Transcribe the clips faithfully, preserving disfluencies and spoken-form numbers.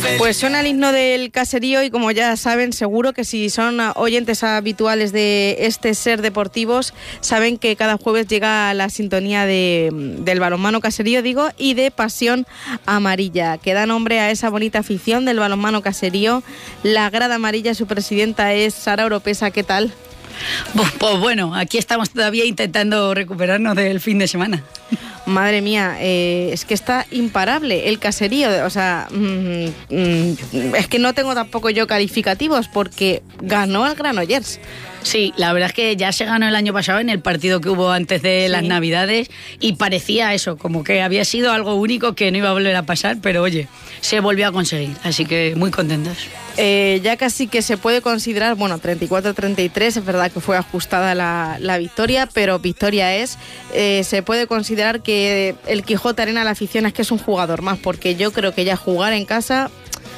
Pues suena el himno del Caserío y como ya saben, seguro que si son oyentes habituales de este Ser Deportivos, saben que cada jueves llega la sintonía de, del balonmano caserío, digo, y de Pasión Amarilla, que da nombre a esa bonita afición del balonmano caserío. La grada amarilla, su presidenta es Sara Oropesa. ¿Qué tal? Pues bueno, aquí estamos todavía intentando recuperarnos del fin de semana. Madre mía, eh, es que está imparable el Caserío, o sea, mm, mm, es que no tengo tampoco yo calificativos porque ganó al Granollers. Sí, la verdad es que ya se ganó el año pasado en el partido que hubo antes de sí. las Navidades y parecía eso, como que había sido algo único que no iba a volver a pasar, pero oye, se volvió a conseguir, así que muy contentos. Eh, ya casi que se puede considerar, bueno, treinta y cuatro a treinta y tres, es verdad que fue ajustada la, la victoria, pero victoria es, eh, se puede considerar que el Quijote Arena, la afición es que es un jugador más, porque yo creo que ya jugar en casa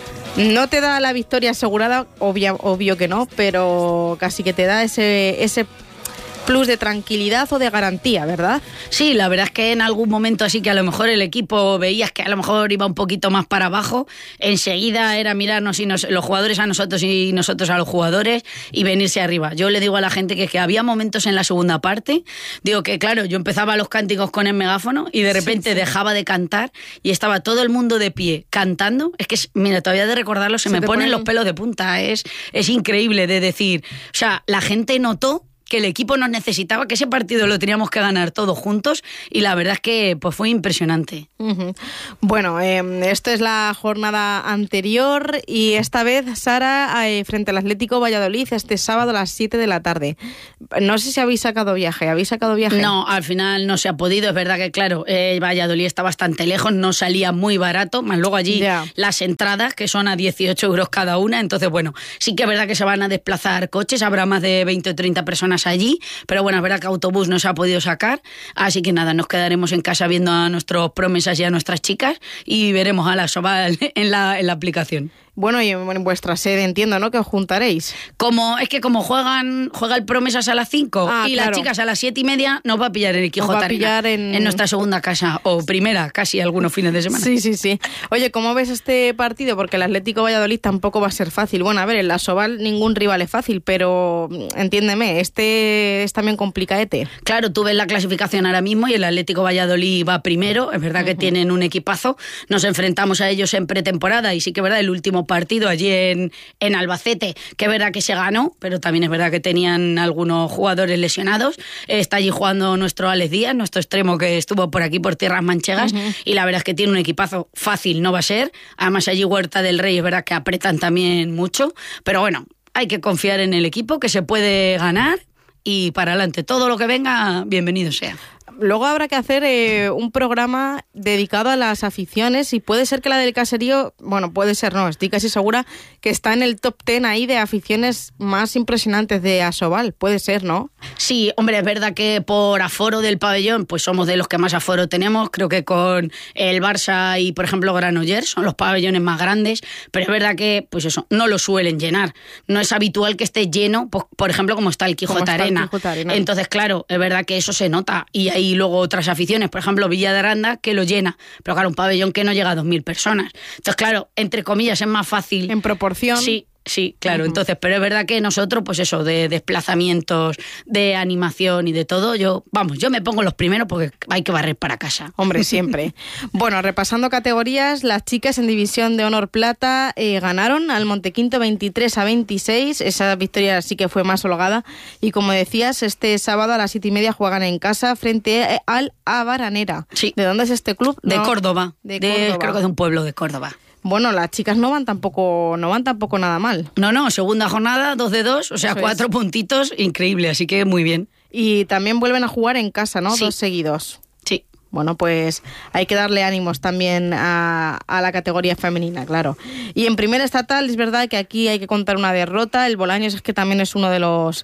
no te da la victoria asegurada, obvia, obvio que no, pero casi que te da ese, ese plus de tranquilidad o de garantía, ¿verdad? Sí, la verdad es que en algún momento así que a lo mejor el equipo veías que a lo mejor iba un poquito más para abajo, enseguida era mirarnos y nos, los jugadores a nosotros y nosotros a los jugadores y venirse arriba. Yo le digo a la gente que, que había momentos en la segunda parte, digo que claro, yo empezaba los cánticos con el megáfono y de repente sí, sí. dejaba de cantar y estaba todo el mundo de pie cantando. Es que, mira, todavía de recordarlo se, se me ponen pone... los pelos de punta, es, es increíble de decir, o sea, la gente notó que el equipo nos necesitaba, que ese partido lo teníamos que ganar todos juntos y la verdad es que pues fue impresionante. Uh-huh. Bueno, eh, esto es la jornada anterior y esta vez, Sara, eh, frente al Atlético Valladolid este sábado a las siete de la tarde. No sé si habéis sacado viaje, ¿habéis sacado viaje? No, al final no se ha podido, es verdad que claro, eh, Valladolid está bastante lejos, no salía muy barato, más luego allí yeah. las entradas que son a dieciocho euros cada una, entonces bueno, sí que es verdad que se van a desplazar coches, habrá más de veinte o treinta personas allí, pero bueno, es verdad que autobús no se ha podido sacar, así que nada, nos quedaremos en casa viendo a nuestros promesas y a nuestras chicas y veremos a la Asobal en la, en la aplicación. Bueno, y en vuestra sede entiendo, ¿no?, que os juntaréis. Como es que como juegan juega el Promesas a las cinco ah, y claro. las chicas a las siete y media, nos va a pillar en el Quijote Arena, en... en nuestra segunda casa, o primera, casi algunos fines de semana. Sí, sí, sí. Oye, ¿cómo ves este partido? Porque el Atlético Valladolid tampoco va a ser fácil. Bueno, a ver, en la Asobal ningún rival es fácil, pero entiéndeme, este es también complicadete. Claro, tú ves la clasificación ahora mismo y el Atlético Valladolid va primero, es verdad que uh-huh. tienen un equipazo, nos enfrentamos a ellos en pretemporada y sí que es verdad, el último partido allí en, en Albacete, que es verdad que se ganó, pero también es verdad que tenían algunos jugadores lesionados. Está allí jugando nuestro Alex Díaz, nuestro extremo que estuvo por aquí por tierras manchegas, uh-huh. y la verdad es que tiene un equipazo fácil, no va a ser. Además allí Huerta del Rey es verdad que apretan también mucho, pero bueno, hay que confiar en el equipo, que se puede ganar y para adelante. Todo lo que venga, bienvenido sea. Luego habrá que hacer eh, un programa dedicado a las aficiones y puede ser que la del Caserío, bueno, puede ser, no, estoy casi segura que está en el top diez ahí de aficiones más impresionantes de Asobal, puede ser, ¿no? Sí, hombre, es verdad que por aforo del pabellón, pues somos de los que más aforo tenemos, creo que con el Barça y, por ejemplo, Granollers son los pabellones más grandes, pero es verdad que, pues eso, no lo suelen llenar, no es habitual que esté lleno, pues, por ejemplo, como está el Quijote Arena. El Quijote Arena. Entonces, claro, es verdad que eso se nota y ahí y luego otras aficiones, por ejemplo Villa de Aranda, que lo llena, pero claro, un pabellón que no llega a dos mil personas. Entonces, claro, entre comillas es más fácil. En proporción. Sí. Sí, claro, uh-huh. entonces, pero es verdad que nosotros, pues eso, de desplazamientos, de animación y de todo, yo, vamos, yo me pongo los primeros porque hay que barrer para casa. Hombre, siempre. Bueno, repasando categorías, las chicas en División de Honor Plata eh, ganaron al Montequinto veintitrés a veintiséis, esa victoria sí que fue más holgada, y como decías, este sábado a las siete y media juegan en casa frente al Abaranera. Sí. ¿De dónde es este club? De no, Córdoba, de, de Córdoba. Creo que es de un pueblo de Córdoba. Bueno, las chicas no van tampoco no van tampoco nada mal. No, no, segunda jornada, dos de dos, o sea, Eso cuatro es. puntitos, increíble, así que muy bien. Y también vuelven a jugar en casa, ¿no? Sí. Dos seguidos. Sí. Bueno, pues hay que darle ánimos también a, a la categoría femenina, claro. Y en primera estatal es verdad que aquí hay que contar una derrota. El Bolaños es que también es uno de los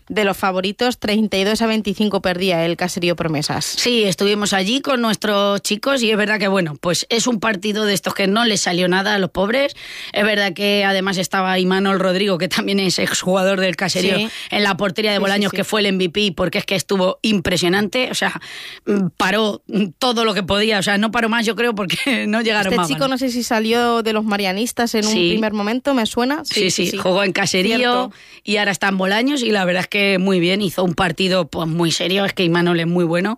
de los favoritos, treinta y dos a veinticinco perdía el Caserío Promesas. Sí, estuvimos allí con nuestros chicos y es verdad que, bueno, pues es un partido de estos que no les salió nada a los pobres. Es verdad que además estaba Imanol Rodrigo, que también es exjugador del Caserío, sí, en la portería de Bolaños, sí, sí, sí. que fue el M V P, porque es que estuvo impresionante. O sea, paró todo lo que podía. O sea, no paró más, yo creo, porque no llegaron este más. Este chico, no sé si salió de los marianistas en sí. un primer momento, ¿me suena? Sí, sí, sí, sí. jugó en Caserío Cierto. y ahora está en Bolaños y la verdad es que muy bien, hizo un partido pues muy serio, es que Imanol es muy bueno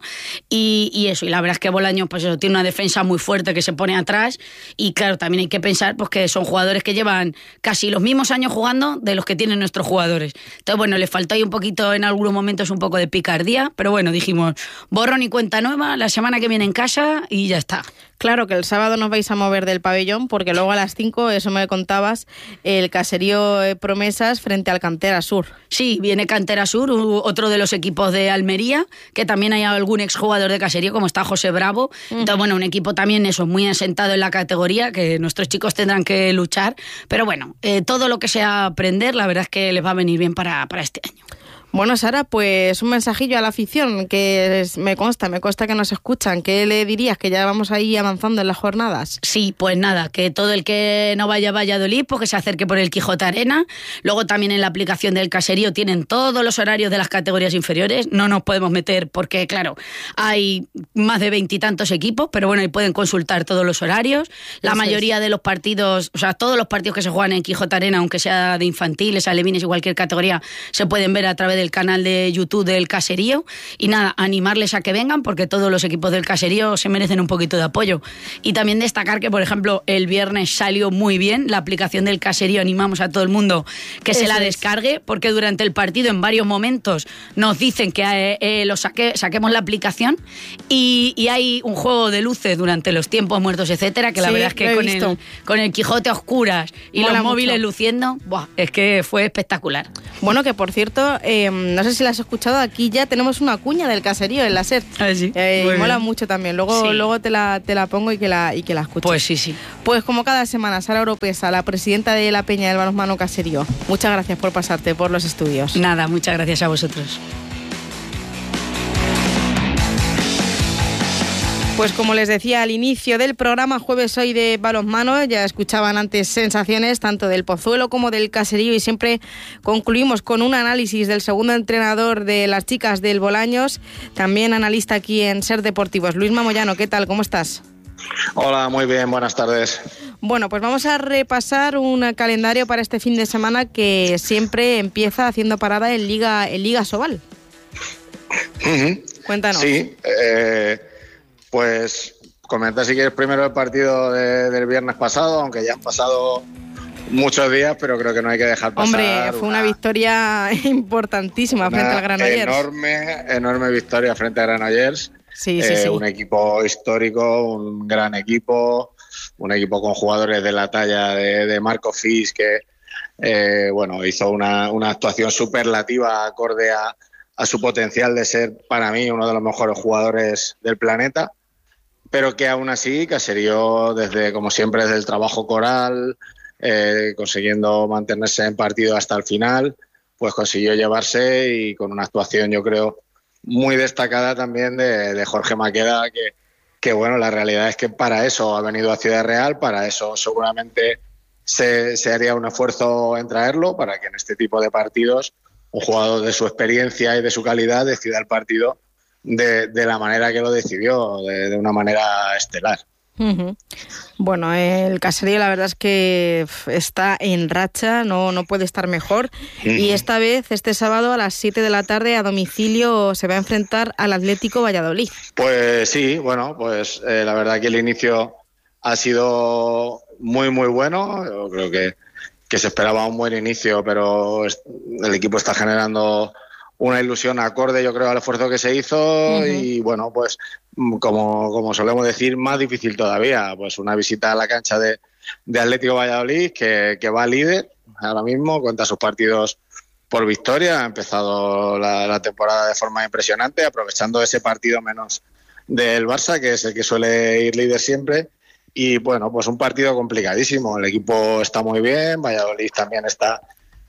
y, y eso, y la verdad es que Bolaños pues eso, tiene una defensa muy fuerte que se pone atrás y claro, también hay que pensar pues que son jugadores que llevan casi los mismos años jugando de los que tienen nuestros jugadores. Entonces bueno, le faltó ahí un poquito en algunos momentos un poco de picardía, pero bueno, dijimos borrón y cuenta nueva, la semana que viene en casa y ya está. Claro que el sábado nos vais a mover del pabellón porque luego a las cinco, eso me contabas, el Caserío Promesas frente al Cantera Sur. Sí, viene Cantera Sur, otro de los equipos de Almería, que también hay algún exjugador de Caserío, como está José Bravo. Uh-huh. Entonces, bueno, un equipo también eso, muy asentado en la categoría, que nuestros chicos tendrán que luchar. Pero bueno, eh, todo lo que sea aprender, la verdad es que les va a venir bien para, para este año. Bueno, Sara, pues un mensajillo a la afición, que es, me consta, me consta que nos escuchan. ¿Qué le dirías? Que ya vamos ahí avanzando en las jornadas. Sí, pues nada, que todo el que no vaya a Valladolid, pues que se acerque por el Quijote Arena. Luego también en la aplicación del Caserío tienen todos los horarios de las categorías inferiores. No nos podemos meter porque, claro, hay más de veintitantos equipos, pero bueno, ahí pueden consultar todos los horarios. La Eso mayoría es. de los partidos, o sea, todos los partidos que se juegan en Quijote Arena, aunque sea de infantiles, alevines y cualquier categoría, se pueden ver a través de del canal de YouTube del Caserío y nada, animarles a que vengan porque todos los equipos del Caserío se merecen un poquito de apoyo. Y también destacar que, por ejemplo, el viernes salió muy bien la aplicación del Caserío, animamos a todo el mundo que Eso se la es. descargue porque durante el partido en varios momentos nos dicen que eh, eh, lo saque, saquemos la aplicación y, y hay un juego de luces durante los tiempos muertos, etcétera, que la sí, verdad es que con el, con el Quijote a oscuras y Mola los móviles mucho. luciendo, buah, es que fue espectacular. Bueno, que por cierto, eh, no sé si la has escuchado, aquí ya tenemos una cuña del Caserío en la SER. Ah, sí. Eh, y mola mucho también. Luego, sí. luego te la, te la pongo y que la, y que la escuches. Pues sí, sí. Pues como cada semana, Sara Oropesa, la presidenta de la Peña del Balonmano Caserío. Muchas gracias por pasarte por los estudios. Nada, muchas gracias a vosotros. Pues como les decía al inicio del programa, jueves hoy de balonmano, ya escuchaban antes sensaciones tanto del Pozuelo como del Caserío y siempre concluimos con un análisis del segundo entrenador de las chicas del Bolaños, también analista aquí en SER Deportivos. Luisma Moyano, ¿qué tal? ¿Cómo estás? Hola, muy bien, buenas tardes. Bueno, pues vamos a repasar un calendario para este fin de semana que siempre empieza haciendo parada en Liga, en Liga Sobal. Uh-huh. Cuéntanos. Sí, eh... Pues comenta si quieres primero el partido de, del viernes pasado, aunque ya han pasado muchos días, pero creo que no hay que dejar pasar. Hombre, fue una, una victoria importantísima una frente al Granollers. Enorme, enorme victoria frente a Granollers. Sí, sí, eh, sí. Un equipo histórico, un gran equipo, un equipo con jugadores de la talla de, de Marco Fis, que eh, bueno, hizo una, una actuación superlativa acorde a, a su potencial de ser, para mí, uno de los mejores jugadores del planeta. Pero que aún así Caserío, desde como siempre, desde el trabajo coral, eh, consiguiendo mantenerse en partido hasta el final, pues consiguió llevarse y con una actuación, yo creo, muy destacada también de, de Jorge Maqueda, que, que bueno, la realidad es que para eso ha venido a Ciudad Real, para eso seguramente se, se haría un esfuerzo en traerlo, para que en este tipo de partidos un jugador de su experiencia y de su calidad decida el partido De, de la manera que lo decidió, de, de una manera estelar. Uh-huh. Bueno, el Caserío la verdad es que está en racha, no, no puede estar mejor. Uh-huh. Y esta vez, este sábado a las siete de la tarde a domicilio se va a enfrentar al Atlético Valladolid. Pues sí, bueno, pues eh, la verdad que el inicio ha sido muy muy bueno. Yo creo que, que se esperaba un buen inicio, pero el equipo está generando una ilusión acorde, yo creo, al esfuerzo que se hizo. Uh-huh. Y bueno, pues como, como solemos decir, más difícil todavía, pues una visita a la cancha de, de Atlético Valladolid, que, que va líder ahora mismo, cuenta sus partidos por victoria, ha empezado la, la temporada de forma impresionante, aprovechando ese partido menos del Barça, que es el que suele ir líder siempre. Y bueno, pues un partido complicadísimo, el equipo está muy bien, Valladolid también está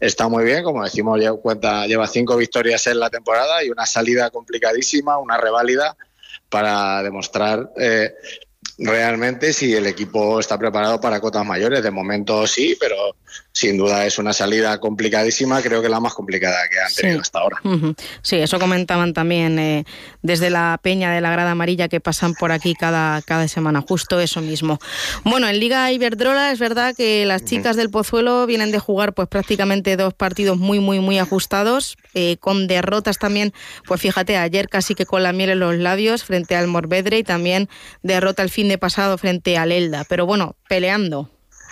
está muy bien, como decimos, lleva, cuenta, lleva cinco victorias en la temporada y una salida complicadísima, una reválida para demostrar eh, realmente si el equipo está preparado para cotas mayores. De momento sí, pero sin duda es una salida complicadísima, creo que la más complicada que han tenido sí. hasta ahora. Uh-huh. Sí, eso comentaban también eh, desde la peña de la grada amarilla que pasan por aquí cada, cada semana, justo eso mismo. Bueno, en Liga Iberdrola es verdad que las chicas uh-huh. del Pozuelo vienen de jugar pues prácticamente dos partidos muy, muy, muy ajustados, eh, con derrotas también, pues fíjate, ayer casi que con la miel en los labios frente al Morvedre y también derrota el fin de pasado frente al Elda, pero bueno, peleando.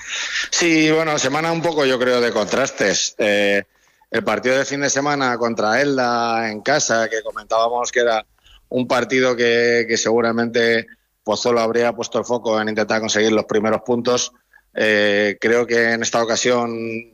Sí, bueno, semana un poco yo creo de contrastes. Eh, el partido de fin de semana contra Elda en casa, que comentábamos que era un partido que, que seguramente Pozuelo habría puesto el foco en intentar conseguir los primeros puntos. Eh, creo que en esta ocasión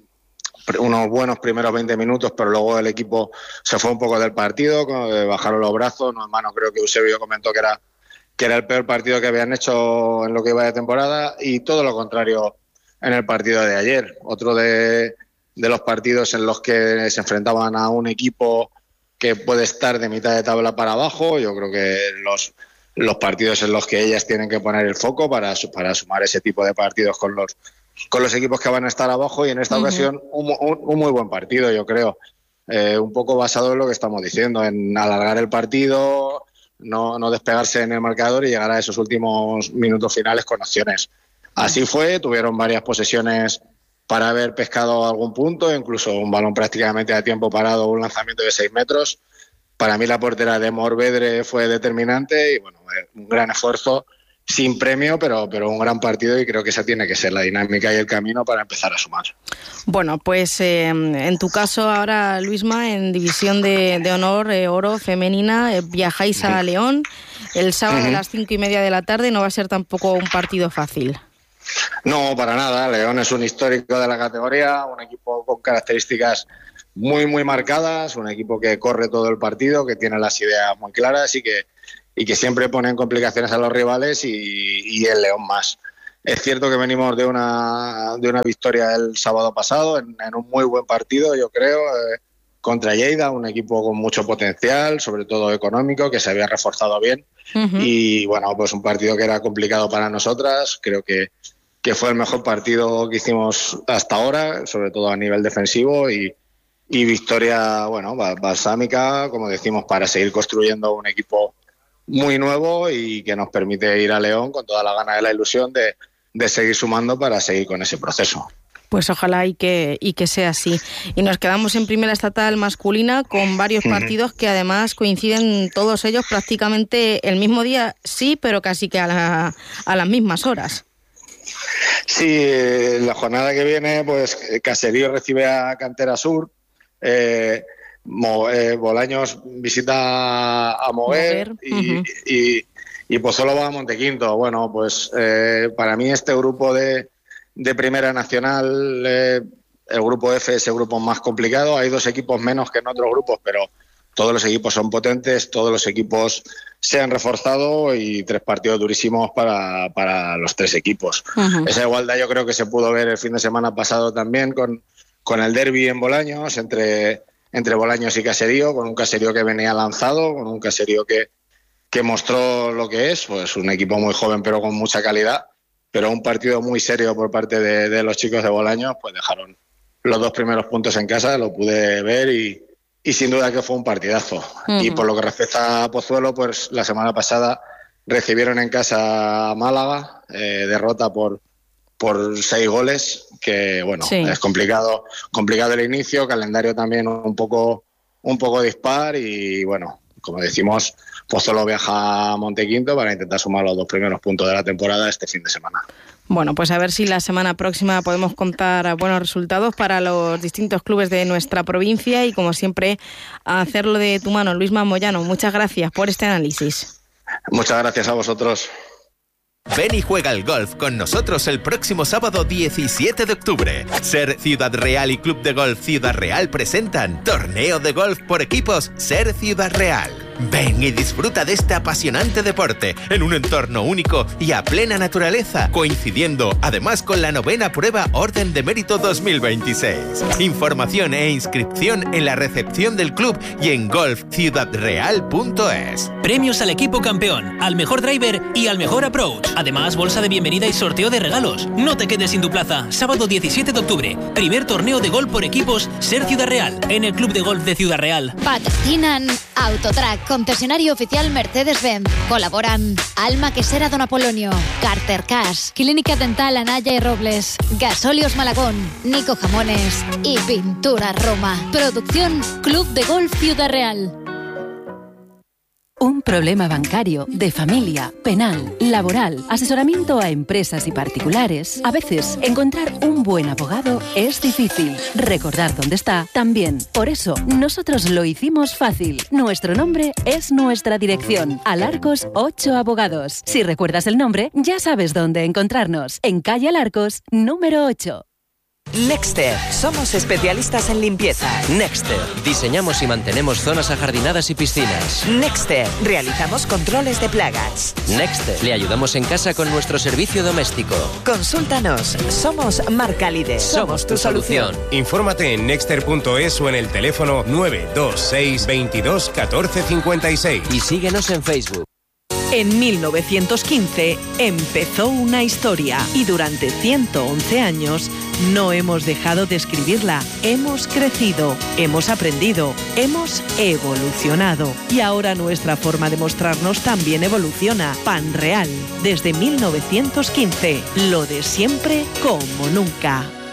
unos buenos primeros veinte minutos, pero luego el equipo se fue un poco del partido, bajaron los brazos. No, hermano, creo que Eusebio comentó que era, que era el peor partido que habían hecho en lo que iba de temporada, y todo lo contrario en el partido de ayer, otro de, de los partidos en los que se enfrentaban a un equipo que puede estar de mitad de tabla para abajo. Yo creo que los, los partidos en los que ellas tienen que poner el foco para, para sumar ese tipo de partidos con los, con los equipos que van a estar abajo, y en esta uh-huh. ocasión un, un, un muy buen partido, yo creo, eh, un poco basado en lo que estamos diciendo, en alargar el partido, no, no despegarse en el marcador y llegar a esos últimos minutos finales con opciones. Así fue, tuvieron varias posesiones para haber pescado algún punto, incluso un balón prácticamente a tiempo parado, un lanzamiento de seis metros. Para mí la portera de Morvedre fue determinante y bueno, un gran esfuerzo, sin premio, pero, pero un gran partido, y creo que esa tiene que ser la dinámica y el camino para empezar a sumar. Bueno, pues eh, en tu caso ahora, Luisma, en División de, de Honor, eh, Oro Femenina, eh, viajáis a León el sábado uh-huh. a las cinco y media de la tarde. No va a ser tampoco un partido fácil. No, para nada. León es un histórico de la categoría, un equipo con características muy, muy marcadas, un equipo que corre todo el partido, que tiene las ideas muy claras y que, y que siempre pone en complicaciones a los rivales, y, y el León más. Es cierto que venimos de una, de una victoria el sábado pasado, en, en un muy buen partido, yo creo, eh, contra Lleida, un equipo con mucho potencial, sobre todo económico, que se había reforzado bien. Uh-huh. Y bueno, pues un partido que era complicado para nosotras. Creo que que fue el mejor partido que hicimos hasta ahora, sobre todo a nivel defensivo, y, y victoria, bueno, balsámica, como decimos, para seguir construyendo un equipo muy nuevo y que nos permite ir a León con toda la gana y la ilusión de, de seguir sumando para seguir con ese proceso. Pues ojalá y que, y que sea así. Y nos quedamos en primera estatal masculina con varios partidos que además coinciden todos ellos prácticamente el mismo día, sí, pero casi que a, la, a las mismas horas. Sí, la jornada que viene, pues Caserío recibe a Cantera Sur, eh, Mo, eh, Bolaños visita a Moguer, Moguer. Y, uh-huh. y, y Pozuelo va a Montequinto. Bueno, pues eh, para mí este grupo de, de Primera Nacional, eh, el grupo F es el grupo más complicado. Hay dos equipos menos que en otros grupos, pero todos los equipos son potentes, todos los equipos se han reforzado y tres partidos durísimos para, para los tres equipos. Uh-huh. Esa igualdad yo creo que se pudo ver el fin de semana pasado también con, con el derbi en Bolaños, entre, entre Bolaños y Caserío, con un Caserío que venía lanzado, con un Caserío que, que mostró lo que es, pues un equipo muy joven pero con mucha calidad, pero un partido muy serio por parte de, de los chicos de Bolaños, pues dejaron los dos primeros puntos en casa, lo pude ver y Y sin duda que fue un partidazo. Uh-huh. Y por lo que respecta a Pozuelo, pues la semana pasada recibieron en casa a Málaga, eh, derrota por, por seis goles, que bueno, sí. es complicado, complicado el inicio, calendario también un poco, un poco dispar, y bueno, como decimos, Pozuelo viaja a Montequinto para intentar sumar los dos primeros puntos de la temporada este fin de semana. Bueno, pues a ver si la semana próxima podemos contar buenos resultados para los distintos clubes de nuestra provincia, y como siempre, a hacerlo de tu mano, Luisma Moyano. Muchas gracias por este análisis. Muchas gracias a vosotros. Ven y juega al golf con nosotros el próximo sábado diecisiete de octubre. Ser Ciudad Real y Club de Golf Ciudad Real presentan Torneo de Golf por Equipos Ser Ciudad Real. Ven y disfruta de este apasionante deporte en un entorno único y a plena naturaleza, coincidiendo además con la novena prueba Orden de Mérito dos mil veintiséis. Información e inscripción en la recepción del club y en golf ciudad real punto es. Premios al equipo campeón, al mejor driver y al mejor approach. Además, bolsa de bienvenida y sorteo de regalos. No te quedes sin tu plaza. Sábado diecisiete de octubre, primer torneo de golf por equipos Ser Ciudad Real, en el Club de Golf de Ciudad Real. Patrocinan Autotrack, concesionario oficial Mercedes-Benz. Colaboran Alma Quesera Don Apolonio, Carter Cash, Clínica Dental Anaya y Robles, Gasóleos Malagón, Nico Jamones y Pintura Roma. Producción Club de Golf Ciudad Real. Un problema bancario, de familia, penal, laboral, asesoramiento a empresas y particulares. A veces, encontrar un buen abogado es difícil. Recordar dónde está, también. Por eso, nosotros lo hicimos fácil. Nuestro nombre es nuestra dirección. Alarcos ocho Abogados. Si recuerdas el nombre, ya sabes dónde encontrarnos. En calle Alarcos, número ocho. Nexter. Somos especialistas en limpieza. Nexter. Diseñamos y mantenemos zonas ajardinadas y piscinas. Nexter. Realizamos controles de plagas. Nexter. Le ayudamos en casa con nuestro servicio doméstico. Consúltanos. Somos marca líder. Somos tu solución. Infórmate en nexter punto es o en el teléfono nueve dos seis veintidós catorce cincuenta y seis. Y síguenos en Facebook. En mil novecientos quince empezó una historia y durante ciento once años no hemos dejado de escribirla. Hemos crecido, hemos aprendido, hemos evolucionado. Y ahora nuestra forma de mostrarnos también evoluciona. Pan Real, desde mil novecientos quince, lo de siempre como nunca.